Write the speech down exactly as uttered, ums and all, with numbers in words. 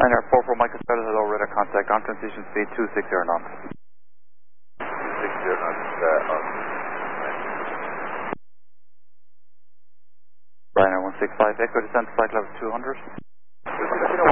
Ryanair four four Mike Australia, hello, radar contact on transition speed two six zero knots. two six zero knots, uh, on. Ryanair one six five, Echo descent flight level two hundred. Two six zero